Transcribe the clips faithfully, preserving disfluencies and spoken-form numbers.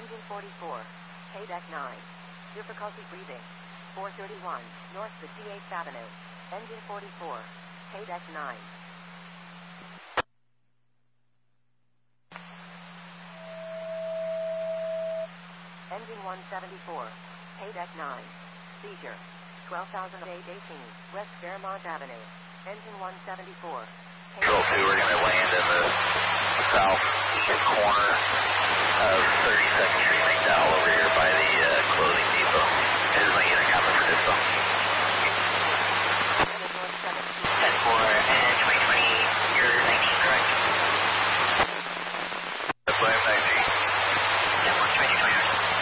Engine forty-four. K deck nine. Difficulty breathing. four thirty-one, north fifty-eighth Avenue. Engine forty-four. K deck nine. Engine one seventy-four. K deck nine. Seizure. twelve thousand eight eighteen, West Fairmont Avenue. Engine one seventy-four. Control two, we're going to land in the southeast corner of thirty-second Street McDowell over here by the uh, clothing depot. Here's my unit coming for this one. ten four and twenty twenty, you're nineteen, correct? That's why I'm nineteen. ten one, twenty twenty.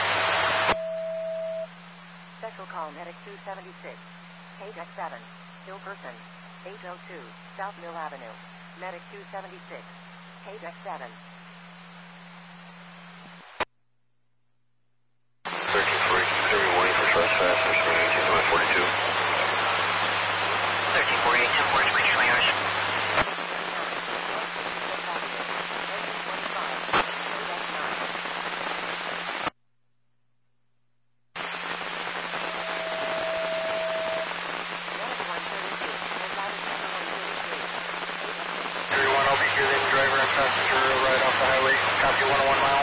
Special call Medic two seventy-six. K deck seven. Hill person. eight oh two, South Mill Avenue. Medic two seventy-six. K deck seven. thirteen forty-two, zero warning for trespass, pursuing eighteen one forty-two. thirteen forty-eight, ten four, twenty twenty hours. Everyone, I'll be here, then driver and passenger right off the highway. Copy one oh one miles.